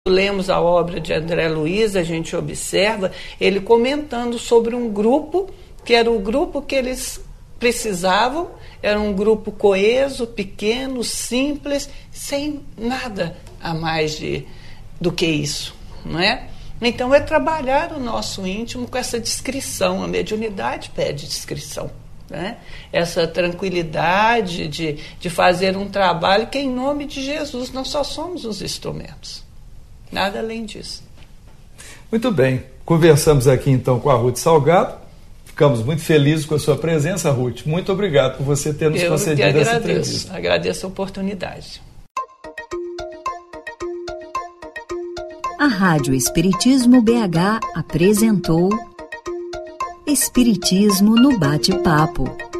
lemos a obra de André Luiz, a gente observa ele comentando sobre um grupo, que era o grupo que eles precisavam, era um grupo coeso, pequeno, simples, sem nada a mais do que isso, não é? Então é trabalhar o nosso íntimo com essa discrição, a mediunidade pede discrição, né? Essa tranquilidade de fazer um trabalho que, em nome de Jesus, nós só somos os instrumentos. Nada além disso. Muito bem. Conversamos aqui então com a Ruth Salgado. Ficamos muito felizes com a sua presença, Ruth. Muito obrigado por você ter nos concedido essa entrevista. Agradeço a oportunidade. A Rádio Espiritismo BH apresentou Espiritismo no Bate-Papo.